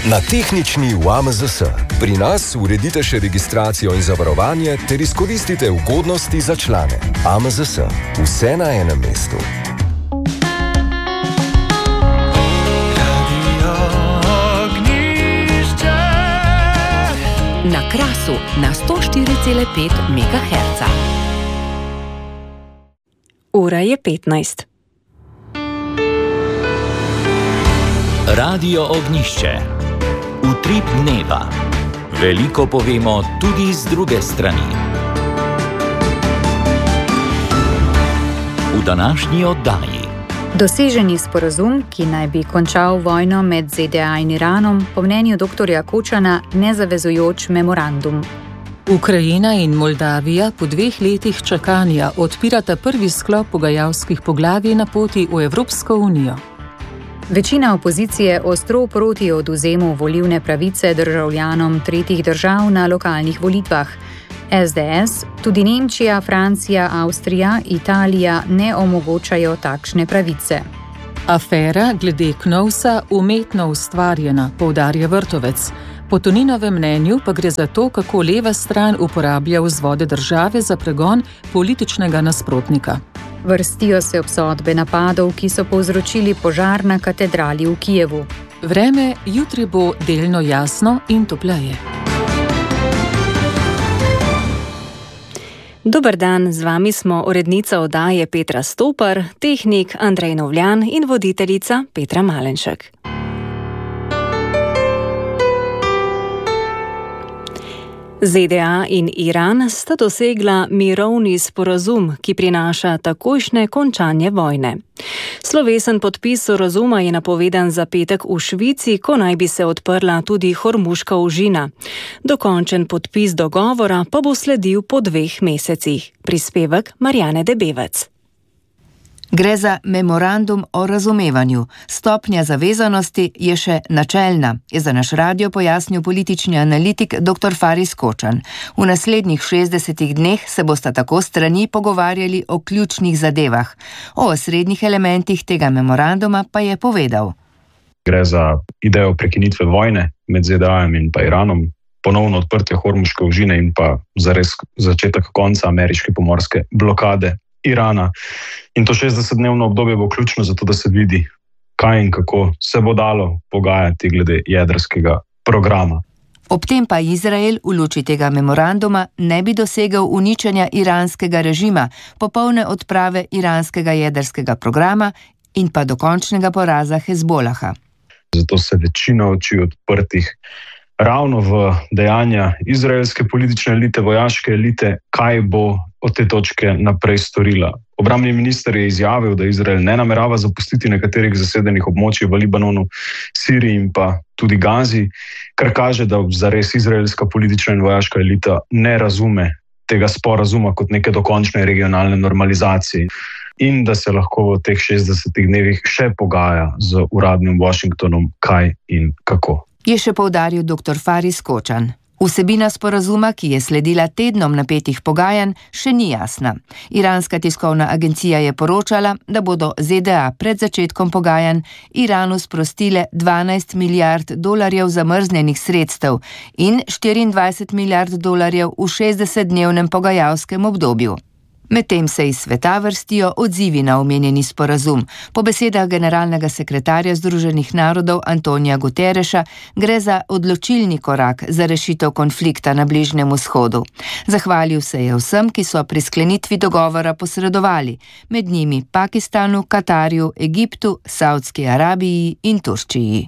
Na tehnični v AMZS. Pri nas uredite še registracijo in zavarovanje ter izkoristite ugodnosti za člane. AMZS. Vse na enem mestu. Na Krasu na 104,5 MHz. Ura je 15. Radio Ognjišče. Utrip dneva. Veliko povemo tudi z druge strani. V današnji oddaji. Doseženi sporazum, ki naj bi končal vojno med ZDA in Iranom, po mnenju dr. Kučana nezavezujoč memorandum. Ukrajina in Moldavija po 2 letih čakanja odpirata prvi sklop pogajalskih poglavij na poti v Evropsko unijo. Večina opozicije ostro proti odvzemu volilne pravice državljanom tretjih držav na lokalnih volitvah. SDS, tudi Nemčija, Francija, Avstrija, Italija ne omogočajo takšne pravice. Afera glede Knovsa umetno ustvarjena, poudarja Vrtovec. Po Toninovem mnenju pa gre za to, kako leva stran uporablja vzvode države za pregon političnega nasprotnika. Vrstijo se obsodbe napadov, ki so povzročili požar na katedrali v Kijevu. Vreme jutri bo delno jasno in topleje. Dober dan, z vami smo urednica oddaje Petra Stopar, tehnik Andrej Novljan in voditeljica Petra Malenšek. ZDA in Iran sta dosegla mirovni sporazum, ki prinaša takojšnje končanje vojne. Slovesen podpis sporazuma je napovedan za petek v Švici, ko naj bi se odprla tudi Hormuška ožina. Dokončen podpis dogovora pa bo sledil po 2 mesecih. Prispevek Marjane Debevec. Gre za memorandum o razumevanju. Stopnja zavezanosti je še načelna, je za naš radio pojasnil politični analitik dr. Faris Kočan. V naslednjih 60 dneh se bosta tako strani pogovarjali o ključnih zadevah. O osrednjih elementih tega memoranduma pa je povedal. Gre za idejo prekinitve vojne med ZDA in pa Iranom, ponovno odprtje Hormuške ožine in pa zares začetek konca ameriške pomorske blokade Irana. In to 60-dnevno obdobje bo ključno zato, da se vidi, kaj in kako se bo dalo pogajati glede jedrskega programa. Ob tem pa Izrael v luči tega memoranduma ne bi dosegel uničenja iranskega režima, popolne odprave iranskega jedrskega programa in pa dokončnega poraza Hezbolaha. Zato se večina oči odprtih ravno v dejanja izraelske politične elite, vojaške elite, kaj bo od te točke naprej storila. Obrambni minister je izjavil, da Izrael ne namerava zapustiti nekaterih zasedenih območij v Libanonu, Siriji in pa tudi Gazi, kar kaže, da zares izraelska politična in vojaška elita ne razume tega sporazuma kot neke dokončne regionalne normalizacije in da se lahko v teh 60 dnevih še pogaja z uradnim Washingtonom, kaj in kako. Je še poudaril dr. Faris Kočan. Vsebina sporazuma, ki je sledila tednom napetih pogajanj, še ni jasna. Iranska tiskovna agencija je poročala, da bodo ZDA pred začetkom pogajanj Iranu sprostile $12 milijard zamrznjenih sredstev in $24 milijard v 60-dnevnem pogajalskem obdobju. Medtem se iz sveta vrstijo odzivi na omenjeni sporazum. Po besedah generalnega sekretarja Združenih narodov Antonija Guterreša gre za odločilni korak za rešitev konflikta na Bližnjem vzhodu. Zahvalil se je vsem, ki so pri sklenitvi dogovora posredovali, med njimi Pakistanu, Katarju, Egiptu, Saudski Arabiji in Turčiji.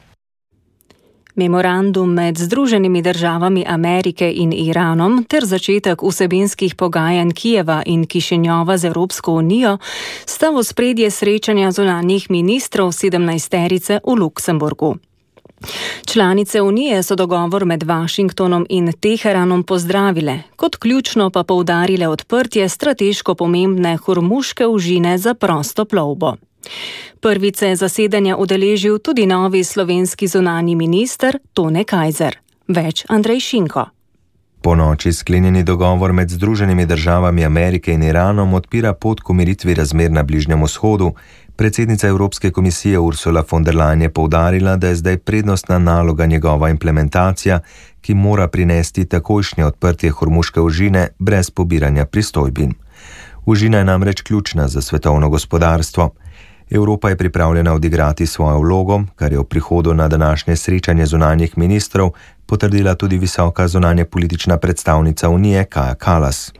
Memorandum med Združenimi državami Amerike in Iranom ter začetek vsebinskih pogajanj Kijeva in Kišinjova z Evropsko unijo sta v ospredje srečanja zunanjih ministrov 17-terice v Luksemburgu. Članice unije so dogovor med Washingtonom in Teheranom pozdravile, kot ključno pa poudarile odprtje strateško pomembne Hormuške ožine za prosto plovbo. Prvice zasedanja udeležil tudi novi slovenski zunanji minister Tone Kajzer. Več Andrej Šinko. Po noči sklenjeni dogovor med Združenimi državami Amerike in Iranom odpira pot k umiritvi razmer na Bližnjem vzhodu, Predsednica Evropske komisije Ursula von der Leyen je poudarila, da je zdaj prednostna naloga njegova implementacija, ki mora prinesti takojšnje odprtje Hormuške ožine brez pobiranja pristojbin. Ožina je namreč ključna za svetovno gospodarstvo. Evropa je pripravljena odigrati svojo vlogo, kar je v prihodu na današnje srečanje zunanjih ministrov potrdila tudi visoka zunanje politična predstavnica Unije Kaja Kallas.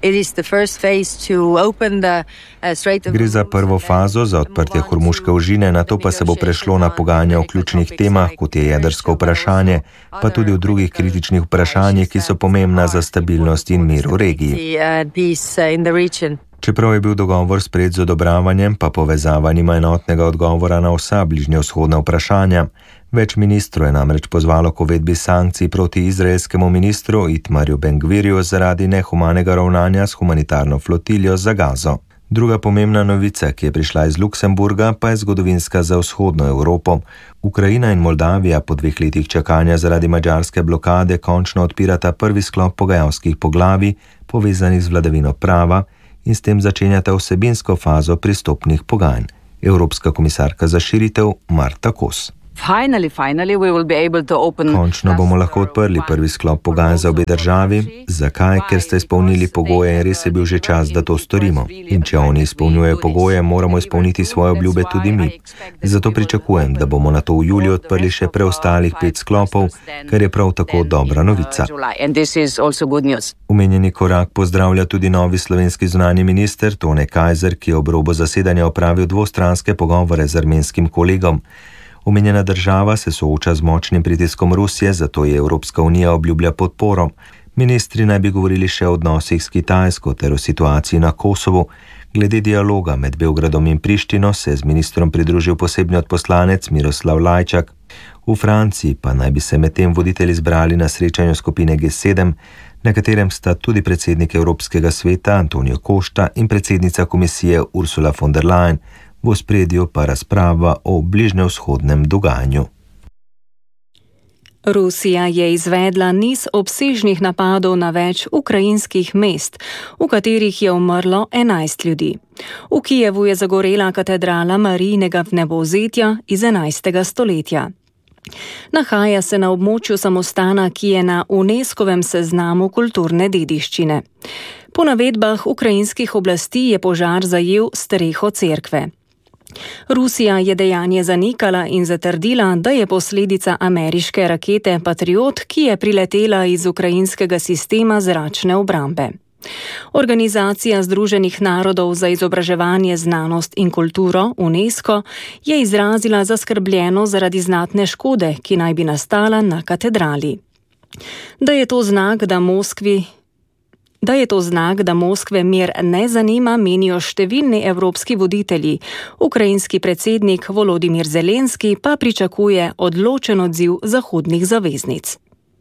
Gre za prvo fazo za odprtje Hormuške ožine, nato pa se bo prešlo na pogajanja o ključnih temah, kot je jedrsko vprašanje, pa tudi v drugih kritičnih vprašanjih, ki so pomembna za stabilnost in mir v regiji. Čeprav je bil dogovor sprejet z odobravanjem, pa povezava nima enotnega odgovora na vsa bližnjevzhodna vprašanja. Več ministrov je namreč pozvalo k uvedbi sankcij proti izraelskemu ministru Itmarju Ben-Gvirju zaradi nehumanega ravnanja s humanitarno flotiljo za Gazo. Druga pomembna novica, ki je prišla iz Luksemburga, pa je zgodovinska za vzhodno Evropo. Ukrajina in Moldavija po 2 letih čakanja zaradi madžarske blokade končno odpirata prvi sklop pogajalskih poglavij, povezanih z vladavino prava, in s tem začenjata vsebinsko fazo pristopnih pogajanj. Evropska komisarka za širitev Marta Kos. Končno bomo lahko odprli prvi sklop pogajanj za obe državi. Zakaj? Ker ste izpolnili pogoje in res je bil že čas, da to storimo. In če oni izpolnjujejo pogoje, moramo izpolniti svoje obljube tudi mi. Zato pričakujem, da bomo na to v juliju odprli še preostalih 5 sklopov, kar je prav tako dobra novica. Omenjeni korak pozdravlja tudi novi slovenski zunanji minister Tone Kajzer, ki je ob robu zasedanja opravil dvostranske pogovore z armenskim kolegom. Omenjena država se sooča z močnim pritiskom Rusije, zato je Evropska unija obljublja podporo. Ministri naj bi govorili še o odnosih s Kitajsko ter o situaciji na Kosovu. Glede dialoga med Beogradom in Prištino se je z ministrom pridružil posebni odposlanec Miroslav Lajčak. V Franciji pa naj bi se medtem voditelji zbrali na srečanju skupine G7, na katerem sta tudi predsednik Evropskega sveta Antonio Costa in predsednica komisije Ursula von der Leyen. V ospredju pa razprava o bližnjevzhodnem dogajanju. Rusija je izvedla niz obsežnih napadov na več ukrajinskih mest, v katerih je umrlo 11 ljudi. V Kijevu je zagorela katedrala Marijinega vnebovzetja iz 11. stoletja. Nahaja se na območju samostana, ki je na UNESCO-vem seznamu kulturne dediščine. Po navedbah ukrajinskih oblasti je požar zajel streho cerkve. Rusija je dejanje zanikala in zatrdila, da je posledica ameriške rakete Patriot, ki je priletela iz ukrajinskega sistema zračne obrambe. Organizacija Združenih narodov za izobraževanje, znanost in kulturo, UNESCO, je izrazila zaskrbljenost zaradi znatne škode, ki naj bi nastala na katedrali. Da je to znak, da Moskve mir ne zanima, menijo številni evropski voditelji. Ukrajinski predsednik Volodimir Zelenski pa pričakuje odločen odziv zahodnih zaveznic.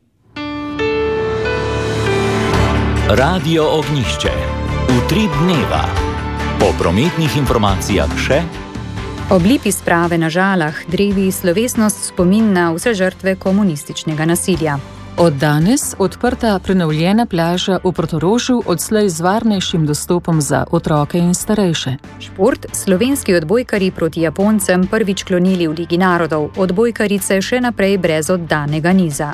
Radio Ognjišče. Utrip dneva. Po prometnih informacijah še. Ob lipi sprave na Žalah drevi slovesnost spomin na vse žrtve komunističnega nasilja. Od danes odprta prenovljena plaža v Portorožu odslej z varnejšim dostopom za otroke in starejše. Šport, slovenski odbojkarji proti Japoncem prvič klonili v Ligi narodov, odbojkarice še naprej brez oddanega niza.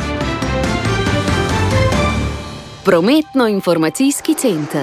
Prometno-informacijski center.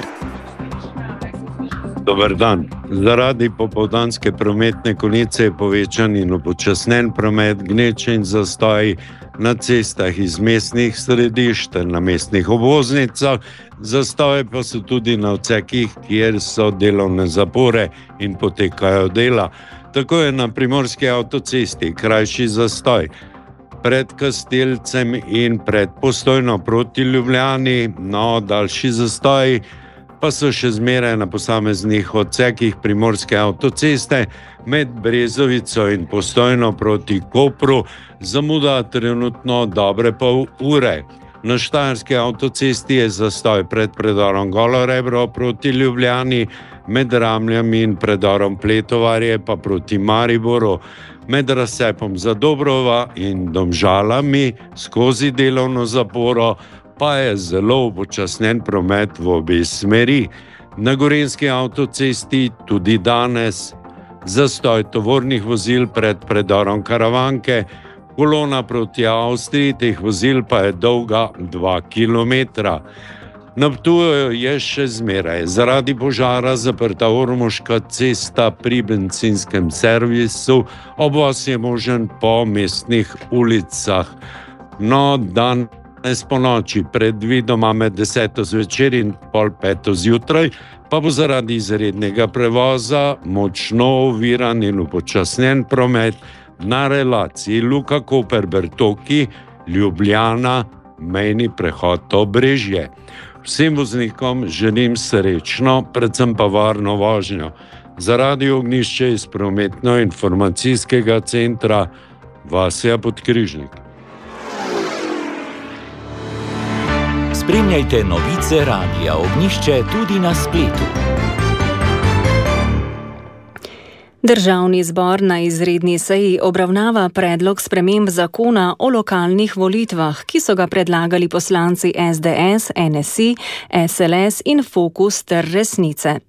Dober dan. Zaradi popoldanske prometne konice je povečan in upočasnen promet, gneče in zastoji na cestah iz mestnih središč ter na mestnih obvoznicah, zastoje pa so tudi na odsekih, kjer so delovne zapore in potekajo dela. Tako je na primorski avtocesti krajši zastoj pred Kastelcem in pred Postojno proti Ljubljani, no daljši zastoji pa so še zmeraj na posameznih odsekih primorske avtoceste med Brezovico in Postojno proti Kopru, zamuda trenutno dobre pol ure. Na štajerski avtocesti je zastoj pred predorom Golo Rebro proti Ljubljani, med Ramljami in predorom Pletovarje pa proti Mariboru, med razcepom Zadobrova in Domžalami skozi delovno zaporo pa je zelo upočasnen promet v obe smeri. Na gorenjski avtocesti tudi danes zastoj tovornih vozil pred predorom Karavanke, kolona proti Avstriji teh vozil pa je dolga 2 kilometra. Na Ptuju je še zmeraj zaradi požara zaprta Ormoška cesta pri bencinskem servisu, obvoz je možen po mestnih ulicah. No, danes po noči, predvidoma med 10. zvečer in pol 5. zjutraj, pa bo zaradi izrednega prevoza močno oviran in upočasnjen promet na relaciji Luka Koper-Bertoki, Ljubljana, mejni prehod Obrežje. Vsem voznikom želim srečno, predvsem pa varno vožnjo. Za Radio Ognjišče iz prometno-informacijskega centra Vasja Podkrižnik. Spremljajte novice Radia Ognjišče tudi na spletu. Državni zbor na izredni seji obravnava predlog sprememb zakona o lokalnih volitvah, ki so ga predlagali poslanci SDS, NSI, SLS in Fokus ter Resnice.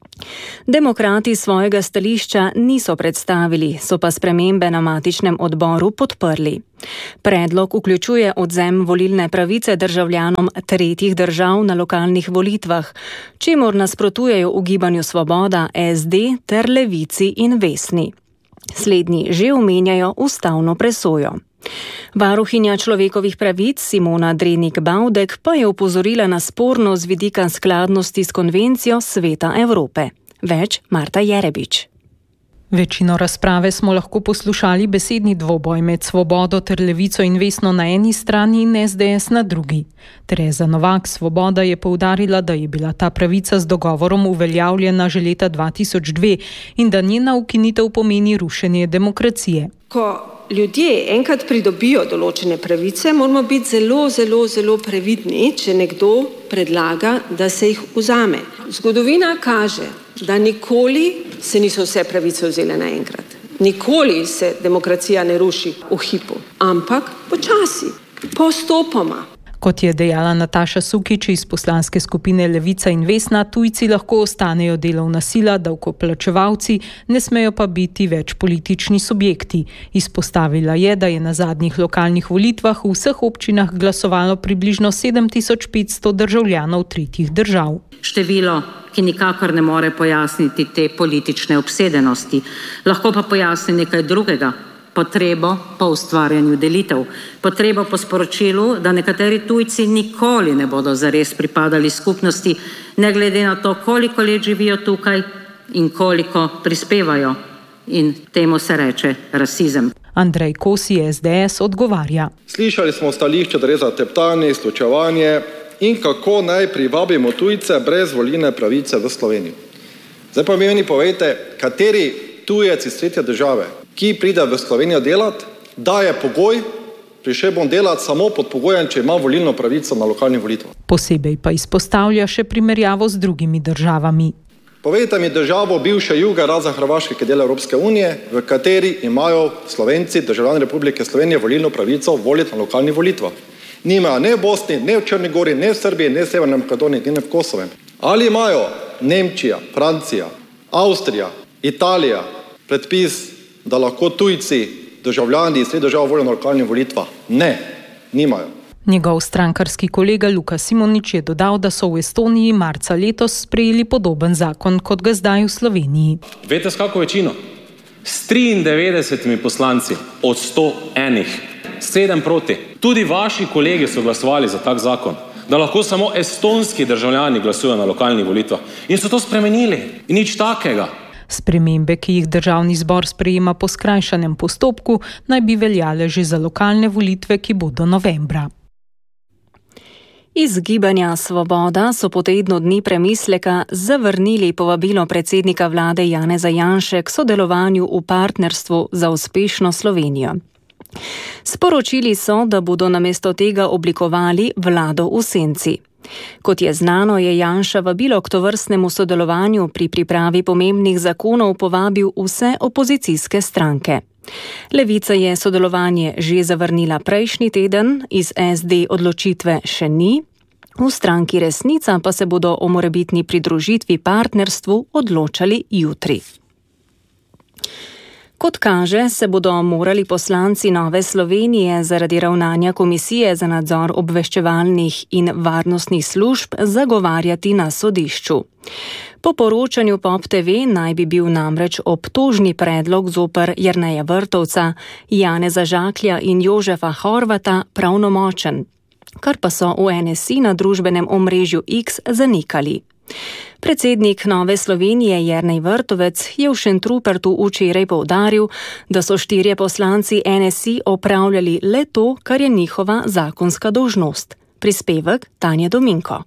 Demokrati svojega stališča niso predstavili, so pa spremembe na matičnem odboru podprli. Predlog vključuje odvzem volilne pravice državljanom tretjih držav na lokalnih volitvah, čemur nasprotujejo v Gibanju Svoboda, SD ter Levici in Vesni. Slednji že omenjajo ustavno presojo. Varuhinja človekovih pravic Simona Drenik-Bavdek pa je opozorila na sporno z vidika skladnosti s konvencijo Sveta Evrope. Več Marta Jerebič. Večino razprave smo lahko poslušali besedni dvoboj med Svobodo ter Levico in Vesno na eni strani in SDS na drugi. Tereza Novak Svoboda je poudarila, da je bila ta pravica z dogovorom uveljavljena že leta 2002 in da njena ukinitev pomeni rušenje demokracije. Ko ljudje enkrat pridobijo določene pravice, moramo biti zelo previdni, če nekdo predlaga, da se jih vzame. Zgodovina kaže, da nikoli se niso vse pravice vzele naenkrat. Nikoli se demokracija ne ruši v hipu, ampak počasi, postopoma. Kot je dejala Nataša Sukič iz poslanske skupine Levica in Vesna, tujci lahko ostanejo delovna sila, davkoplačevalci, ne smejo pa biti več politični subjekti. Izpostavila je, da je na zadnjih lokalnih volitvah v vseh občinah glasovalo približno 7500 državljanov tretjih držav. Število, ki nikakor ne more pojasniti te politične obsedenosti, lahko pa pojasni nekaj drugega. Potrebo po ustvarjanju delitev, potrebo po sporočilu, da nekateri tujci nikoli ne bodo zares pripadali skupnosti, ne glede na to, koliko let živijo tukaj in koliko prispevajo. In temu se reče rasizem. Andrej Kosi, SDS, odgovarja. Slišali smo stališče, da gre za teptanje, izključevanje in kako naj privabimo tujce brez volilne pravice v Slovenijo. Zdaj pa mi meni povejte, kateri tujec iz tretje države, ki pride v Slovenijo delati, daje pogoj, prišel bom delati samo pod pogojem, če ima volilno pravico na lokalnih volitvah. Posebej pa izpostavlja še primerjavo z drugimi državami. Povejte mi državo bivše Juga, razen Hrvaške, ki je del Evropske unije, v kateri imajo Slovenci, državljani Republike Slovenije, volilno pravico voliti na lokalnih volitvah. Nimajo ne v Bosni, ne v Črni Gori, ne v Srbiji, ne v Severni Makedoniji, ne v Kosovem. Ali imajo Nemčija, Francija, Avstrija, Italija predpis, da lahko tujci, državljani iz treh držav volijo na lokalnih volitvah? Ne, nimajo. Njegov strankarski kolega Luka Simonič je dodal, da so v Estoniji marca letos sprejeli podoben zakon, kot ga zdaj v Sloveniji. Veste, s kako večino? S 93 poslanci od 101, 7 proti. Tudi vaši kolegi so glasovali za tak zakon, da lahko samo estonski državljani glasujejo na lokalnih volitvah. In so to spremenili. In nič takega. Spremembe, ki jih državni zbor sprejema po skrajšanem postopku, naj bi veljale že za lokalne volitve, ki bodo novembra. Iz Gibanja Svoboda so po tednu dni premisleka zavrnili povabilo predsednika vlade Janeza Janše k sodelovanju v partnerstvu za uspešno Slovenijo. Sporočili so, da bodo namesto tega oblikovali vlado v senci. Kot je znano, je Janša vabilo k tovrstnemu sodelovanju pri pripravi pomembnih zakonov povabil vse opozicijske stranke. Levica je sodelovanje že zavrnila prejšnji teden, iz SD odločitve še ni, v stranki Resnica pa se bodo o morebitni pridružitvi partnerstvu odločali jutri. Kot kaže, se bodo morali poslanci Nove Slovenije zaradi ravnanja Komisije za nadzor obveščevalnih in varnostnih služb zagovarjati na sodišču. Po poročanju POP TV naj bi bil namreč obtožni predlog zoper Jerneja Vrtovca, Janeza Žaklja in Jožefa Horvata pravnomočen, kar pa so v NSI na družbenem omrežju X zanikali. Predsednik Nove Slovenije Jernej Vrtovec je v Šentrupertu včeraj poudaril, da so 4 poslanci NSI opravljali le to, kar je njihova zakonska dolžnost. Prispevek Tanja Dominko.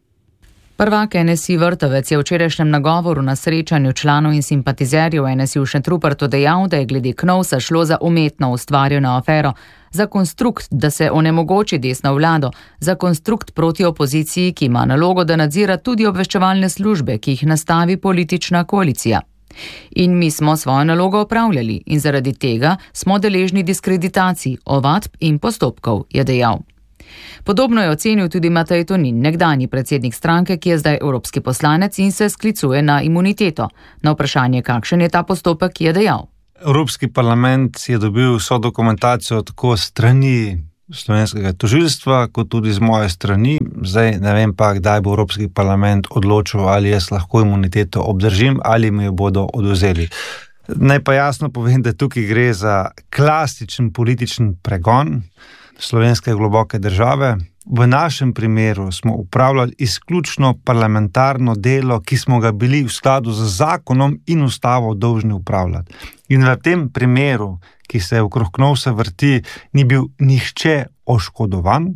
Prvak NSI Vrtovec je v včerajšnjem nagovoru na srečanju članov in simpatizerjev NSI v Šentrupertu dejal, da je glede Knovsa šlo za umetno ustvarjeno afero, za konstrukt, da se onemogoči desno vlado, za konstrukt proti opoziciji, ki ima nalogo, da nadzira tudi obveščevalne službe, ki jih nastavi politična koalicija. In mi smo svojo nalogo opravljali in zaradi tega smo deležni diskreditacij, ovadb in postopkov, je dejal. Podobno je ocenil tudi Matej Tonin, nekdanji predsednik stranke, ki je zdaj evropski poslanec in se sklicuje na imuniteto. Na vprašanje, kakšen je ta postopek, je dejal. Evropski parlament je dobil vso dokumentacijo tako strani slovenskega tožilstva, kot tudi z moje strani. Zdaj ne vem pa, kdaj bo Evropski parlament odločil, ali jaz lahko imuniteto obdržim ali mi jo bodo odvzeli. Naj pa jasno povem, da tukaj gre za klasičen političen pregon slovenske globoke države. V našem primeru smo upravljali izključno parlamentarno delo, ki smo ga bili v skladu z zakonom in ustavo dolžni upravljati. In v tem primeru, ki se okrog Knovsa vrti, ni bil nihče oškodovan,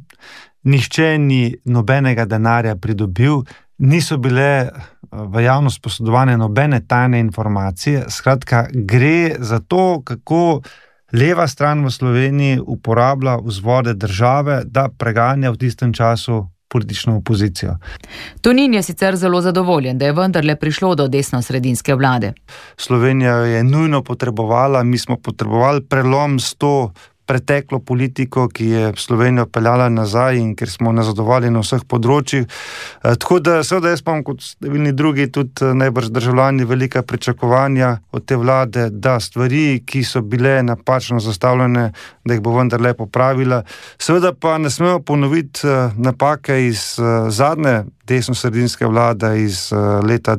nihče ni nobenega denarja pridobil, niso bile v javnost posredovane nobene tajne informacije. Skratka, gre za to, kako leva stran v Sloveniji uporablja vzvode države, da preganja v tistem času politično opozicijo. Tonin je sicer zelo zadovoljen, da je vendarle prišlo do desno-sredinske vlade. Slovenija je nujno potrebovala, mi smo potrebovali prelom s to preteklo politiko, ki je Slovenijo peljala nazaj in ker smo nazadovali na vseh področjih. Tako da seveda jaz imam kot številni drugi tudi najbrž državljani velika pričakovanja od te vlade, da stvari, ki so bile napačno zastavljene, da jih bo vendarle popravila. Seveda pa ne smemo ponoviti napake iz zadnje desno-sredinske vlade iz leta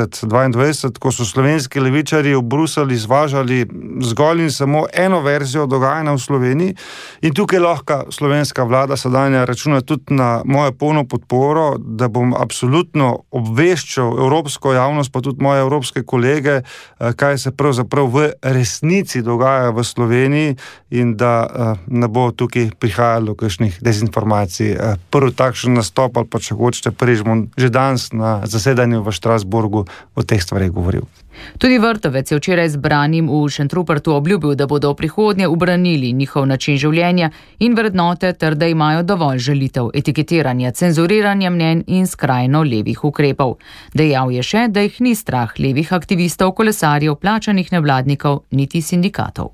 2022, ko so slovenski levičarji v Bruselj izvažali zgolj in samo eno verzijo dogajanja v Sloveniji. In tukaj lahko slovenska vlada sedanja računa tudi na mojo polno podporo, da bom absolutno obveščal evropsko javnost, pa tudi moje evropske kolege, kaj se pravzaprav v resnici dogaja v Sloveniji in da ne bo tukaj prihajalo do kakšnih dezinformacij. Prvi takšen nastop ali pa če hočete prvič bom že danes na zasedanju v Štrasburgu o teh stvarih govoril. Tudi Vrtovec je včeraj zbranim v Šentrupertu obljubil, da bodo v prihodnje ubranili njihov način življenja in vrednote ter da imajo dovolj žalitev, etiketiranja, cenzuriranja mnenj in skrajno levih ukrepov. Dejal je še, da jih ni strah levih aktivistov, kolesarjev, plačanih nevladnikov, niti sindikatov.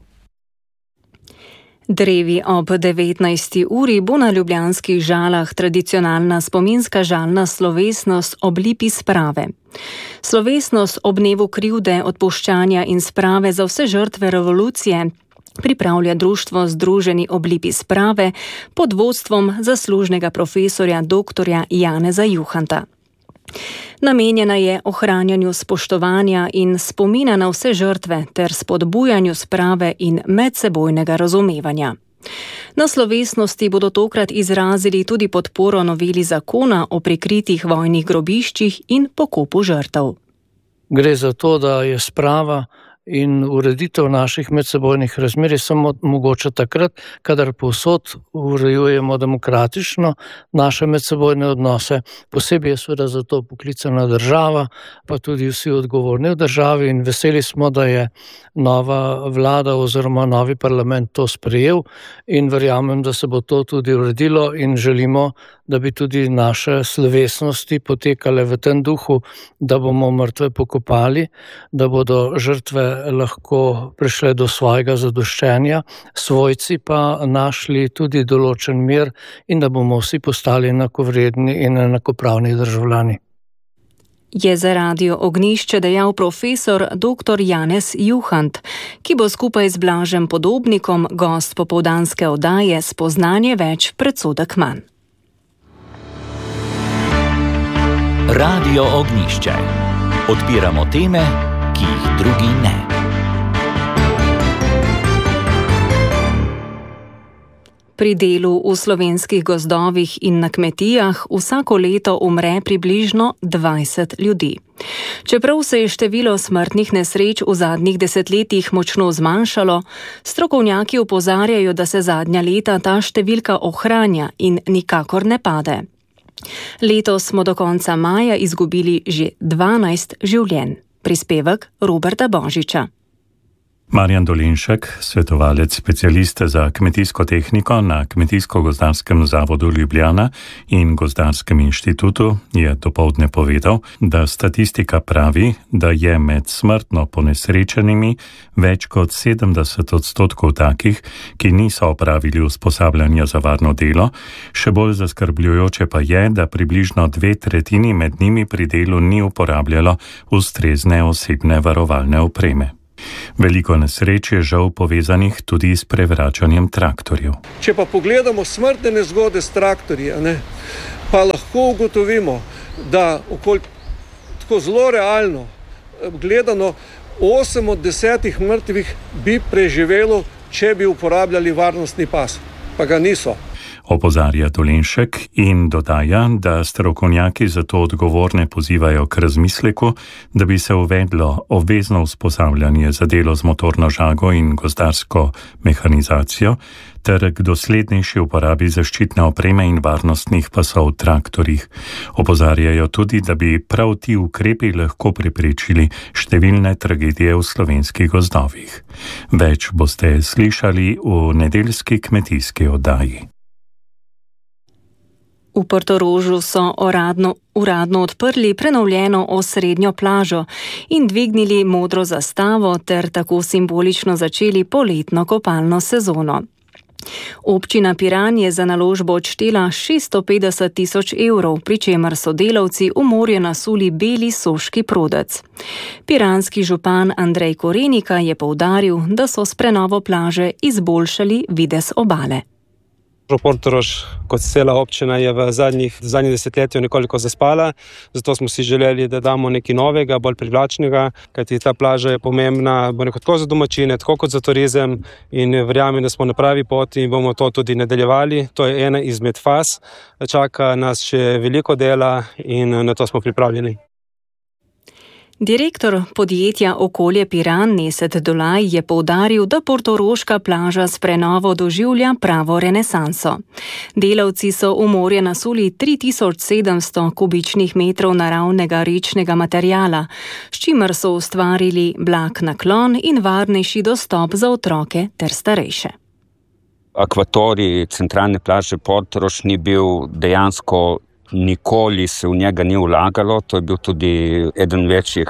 Drevi ob 19. uri bo na ljubljanskih Žalah tradicionalna spominska žalna slovesnost ob lipi sprave. Slovesnost ob dnevu krivde, odpuščanja in sprave za vse žrtve revolucije pripravlja društvo Združeni ob lipi sprave pod vodstvom zaslužnega profesorja dr. Janeza Juhanta. Namenjena je ohranjanju spoštovanja in spomina na vse žrtve ter spodbujanju sprave in medsebojnega razumevanja. Na slovesnosti bodo tokrat izrazili tudi podporo noveli zakona o prikritih vojnih grobiščih in pokopu žrtev. Gre za to, da je sprava in ureditev naših medsebojnih razmerij samo mogoče takrat, kadar povsod urejujemo demokratično naše medsebojne odnose. Posebej je seveda za to poklicana država, pa tudi vsi odgovorni v državi in veseli smo, da je nova vlada oziroma novi parlament to sprejel in verjamem, da se bo to tudi uredilo in želimo, da bi tudi naše slovesnosti potekale v tem duhu, da bomo mrtve pokopali, da bodo žrtve lahko prišle do svojega zadoščenja, svojci pa našli tudi določen mir in da bomo vsi postali enakovredni in enakopravni državljani. je za Radio Ognjišče dejal profesor dr. Janez Juhant, ki bo skupaj z Blažem Podobnikom gost popoldanske oddaje Spoznanje več, predsodek manj. Radio Ognjišče. Odpiramo teme, ki jih drugi ne. Pri delu v slovenskih gozdovih in na kmetijah vsako leto umre približno 20 ljudi. Čeprav se je število smrtnih nesreč v zadnjih desetletjih močno zmanjšalo, strokovnjaki opozarjajo, da se zadnja leta ta številka ohranja in nikakor ne pade. Letos smo do konca maja izgubili že 12 življenj. Prispevek Roberta Božiča. Marjan Dolinšek, svetovalec specialista za kmetijsko tehniko na Kmetijsko-gozdarskem zavodu Ljubljana in Gozdarskem inštitutu, je dopoldne povedal, da statistika pravi, da je med smrtno ponesrečenimi več kot 70% takih, ki niso opravili usposabljanja za varno delo. Še bolj zaskrbljujoče pa je, da približno 2/3 med njimi pri delu ni uporabljalo ustrezne osebne varovalne opreme. Veliko nesreč je žal povezanih tudi s prevračanjem traktorjev. Če pa pogledamo smrtne nezgode s traktorji, pa lahko ugotovimo, da tako zelo realno gledano 8 od 10 mrtvih bi preživelo, če bi uporabljali varnostni pas, pa ga niso. Opozarja Dolinšek in dodaja, da strokovnjaki zato odgovorne pozivajo k razmisleku, da bi se uvedlo obvezno usposabljanje za delo z motorno žago in gozdarsko mehanizacijo ter k doslednejši uporabi zaščitne opreme in varnostnih pasov v traktorjih. Opozarjajo tudi, da bi prav ti ukrepi lahko preprečili številne tragedije v slovenskih gozdovih. Več boste slišali v nedeljski kmetijski oddaji. V Portorožu so uradno odprli prenovljeno osrednjo plažo in dvignili modro zastavo ter tako simbolično začeli poletno kopalno sezono. Občina Piran je za naložbo odštela 650 000 evrov, pri čemer so delavci v morje nasuli beli soški prodec. Piranski župan Andrej Korenika je poudaril, da so s prenovo plaže izboljšali videz obale. Portorož kot cela občina je v zadnjih desetletju nekoliko zaspala, zato smo si želeli, da damo nekaj novega, bolj privlačnega, kajti ta plaža je pomembna tako za domačine, tako kot za turizem in verjamem, da smo na pravi poti in bomo to tudi nadaljevali. To je ena izmed faz, čaka nas še veliko dela in na to smo pripravljeni. Direktor podjetja Okolje Piran Neset Dolaj je poudaril, da portoroška plaža s prenovo doživlja pravo renesanso. Delavci so v morje nasuli 3700 kubičnih metrov naravnega rečnega materijala, s čimer so ustvarili blag naklon in varnejši dostop za otroke ter starejše. Akvatorij centralne plaže Portorož ni bil dejansko, nikoli se v njega ni vlagalo, to je bil tudi eden večjih,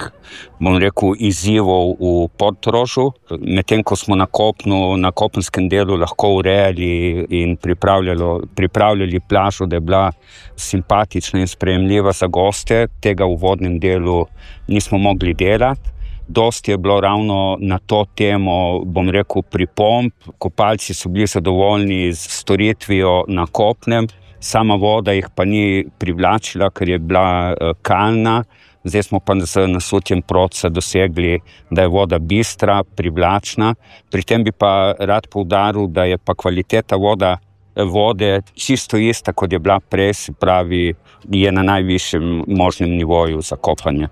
izzivov v Portorožu. Medtem ko smo na kopenskem delu lahko urejali in pripravljali plažo, da je bila simpatična in sprejemljiva za goste, tega v vodnem delu nismo mogli delati. Dosti je bilo ravno na to temo, pripomb. Kopalci so bili zadovoljni s storitvijo na kopnem. Sama voda jih pa ni privlačila, ker je bila kalna. Zdaj smo pa z nasutjem proca dosegli, da je voda bistra, privlačna. Pri tem bi pa rad poudaril, da je pa kvaliteta vode čisto ista, kot je bila prej, se pravi, je na najvišjem možnem nivoju za kopanje.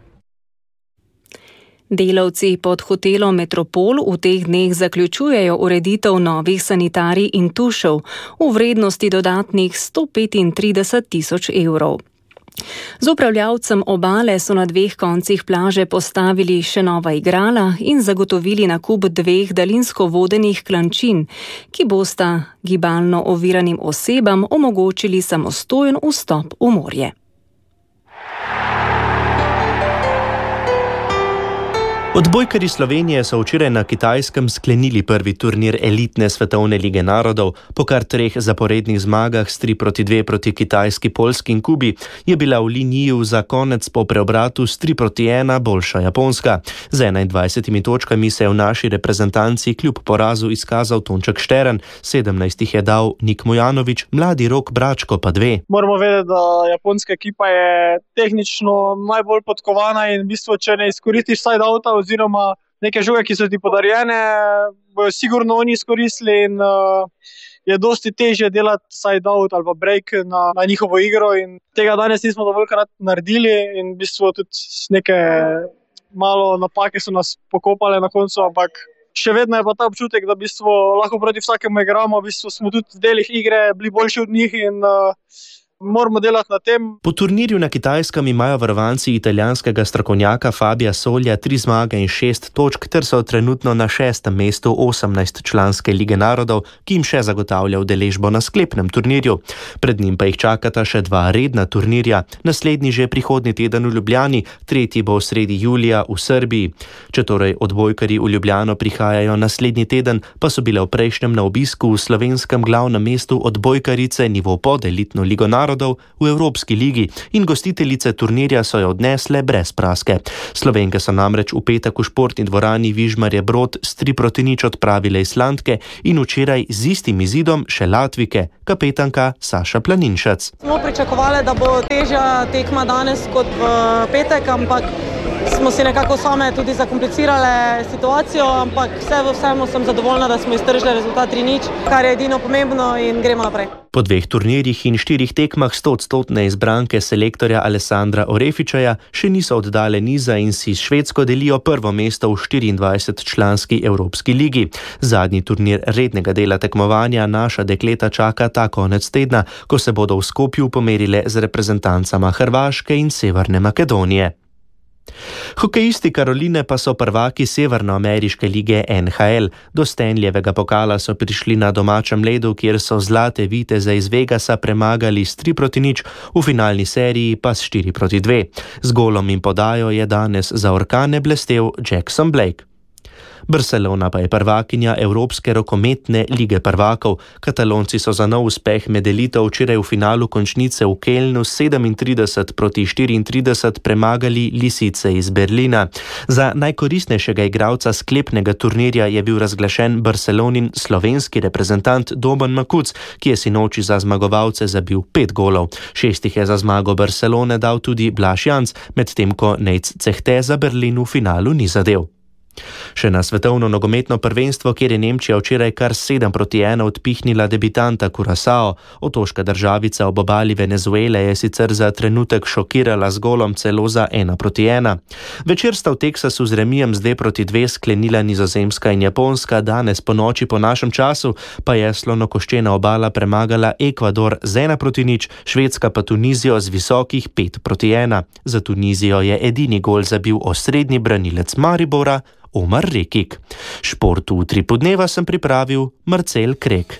Delavci pod hotelom Metropol v teh dneh zaključujejo ureditev novih sanitarij in tušev v vrednosti dodatnih 135 000 evrov. Z upravljavcem obale so na 2 koncih plaže postavili še nova igrala in zagotovili nakup 2 daljinsko vodenih klančin, ki bosta gibalno oviranim osebam omogočili samostojen vstop v morje. V Odbojkarji Slovenije so včeraj na Kitajskem sklenili prvi turnir elitne svetovne lige narodov. Po kar 3 zaporednih zmagah s 3-2 proti Kitajski, Poljski in Kubi je bila v liniji za konec po preobratu s 3-1 boljša Japonska. Z 21 točkami se je v naši reprezentanci kljub porazu izkazal Tonček Štern, 17 jih je dal Nik Mujanović, mladi Rok Bračko pa 2. Moramo vedeti, da japonska ekipa je tehnično najbolj podkovana in v bistvu, če ne izkoristiš side-outa oziroma neke žoge, ki so ti podarjene, bojo sigurno oni izkoristili in je dosti težje delati side-out ali pa break na njihovo igro in tega danes nismo dovoljkrat naredili in v bistvu tudi neke malo napake so nas pokopale na koncu, ampak še vedno je pa ta občutek, da v bistvu lahko proti vsakemu igramo, v bistvu smo tudi v delih igre bili boljši od njih in moramo delati na tem. Po turnirju na Kitajskem imajo varovanci italijanskega strokovnjaka Fabija Solja 3 zmage in 6 točk ter so trenutno na 6. mestu 18-članske lige narodov, ki jim še zagotavlja udeležbo na sklepnem turnirju. Pred njim pa jih čakata še 2 redna turnirja, naslednji že prihodnji teden v Ljubljani, tretji bo v sredi julija v Srbiji. Če torej odbojkarji v Ljubljano prihajajo naslednji teden, pa so bile v prejšnjem na obisku v slovenskem glavnem mestu odbojkarice nivo pod elitno ligo narodov v Evropski ligi in gostiteljice turnirja so jo odnesle brez praske. Slovenke so namreč v petek v športni dvorani Vižmarje Brod s 3-0 odpravile Islandke in včeraj z istim izidom še Latvike, kapetanka Saša Planinšec. Smo pričakovali, da bo težja tekma danes kot v petek, ampak smo si nekako same tudi zakomplicirale situacijo, ampak vse v vsemu sem zadovoljna, da smo iztržili rezultat 3-0, kar je edino pomembno in gremo naprej. Po 2 turnirjih in 4 tekmah 100% izbranke selektorja Alessandra Orefičaja še niso oddale niza in si s Švedsko delijo prvo mesto v 24-članski Evropski ligi. Zadnji turnir rednega dela tekmovanja naša dekleta čaka ta konec tedna, ko se bodo v Skopju pomerile z reprezentancama Hrvaške in Severne Makedonije. Hokejisti Karoline pa so prvaki severnoameriške lige NHL. Do Stanleyjevega pokala so prišli na domačem ledu, kjer so zlate viteze iz Vegasa premagali s 3-0, v finalni seriji pa s 4-2. Z golom in podajo je danes za orkane blestel Jackson Blake. Barcelona pa je prvakinja Evropske rokometne lige prvakov. Katalonci so za nov uspeh med elito včeraj v finalu končnice v Kelnu 37-34 premagali Lisice iz Berlina. Za najkoristnejšega igralca sklepnega turnirja je bil razglašen Barcelonin slovenski reprezentant Domen Makuc, ki je sinoči za zmagovalce zabil 5 golov. 6 jih je za zmago Barcelone dal tudi Blaž Janc, medtem ko Nejc Cehte za Berlin v finalu ni zadel. Še na svetovno nogometno prvenstvo, kjer je Nemčija včeraj kar 7-1 odpihnila debitanta Curaçao. Otoška državica ob obali Venezuele je sicer za trenutek šokirala z golom celo za 1-1. Večer sta v Teksasu z remijem z 2-2 sklenila Nizozemska in Japonska, danes po noči po našem času pa je slonokoščena obala premagala Ekvador z 1-0, Švedska pa Tunizijo z visokih 5-1. Za Tunizijo je edini gol zabil osrednji branilec Maribora Omar Rekik. Šport v Utripu dneva sem pripravil Marcel Krek.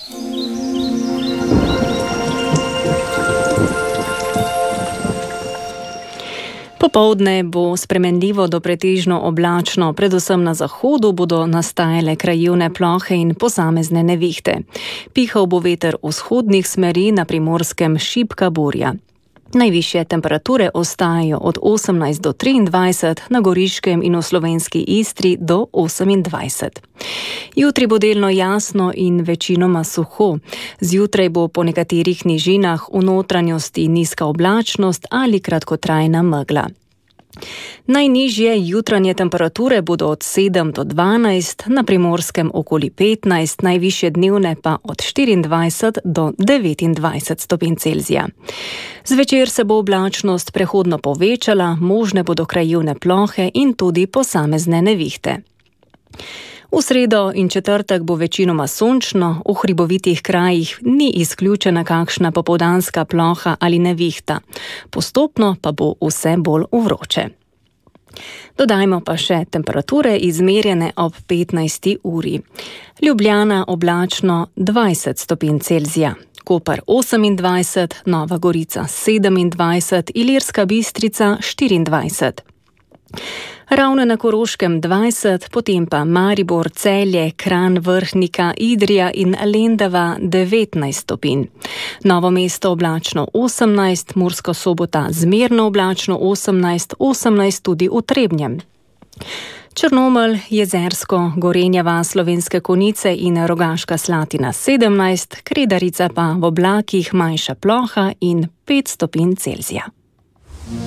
Popoldne bo spremenljivo do pretežno oblačno, predvsem na zahodu bodo nastajale krajevne plohe in posamezne nevihte. Pihal bo veter vzhodnih smeri, na Primorskem šibka burja. Najvišje temperature ostajajo od 18 do 23, na Goriškem in v slovenski Istri do 28. Jutri bo delno jasno in večinoma suho. Zjutraj bo po nekaterih nižinah v notranjosti nizka oblačnost ali kratkotrajna megla. Najnižje jutranje temperature bodo od 7 do 12, na Primorskem okoli 15, najvišje dnevne pa od 24 do 29 stopinj Celzija. Zvečer se bo oblačnost prehodno povečala, možne bodo krajevne plohe in tudi posamezne nevihte. V sredo in četrtek bo večinoma sončno, v hribovitih krajih ni izključena kakšna popoldanska ploha ali nevihta. Postopno pa bo vse bolj vroče. Dodajmo pa še temperature izmerjene ob 15. uri. Ljubljana oblačno 20 stopinj Celzija, Koper 28, Nova Gorica 27, Ilirska Bistrica 24. Ravno na Koroškem 20, potem pa Maribor, Celje, Kranj, Vrhnika, Idrija in Lendava 19 stopinj. Novo mesto oblačno 18, Murska Sobota zmerno oblačno 18 tudi v Trebnjem. Črnomelj, Jezersko, Gorenjeva, Slovenske Konjice in Rogaška Slatina 17, Kredarica pa v oblakih manjša ploha in 5 stopinj Celzija.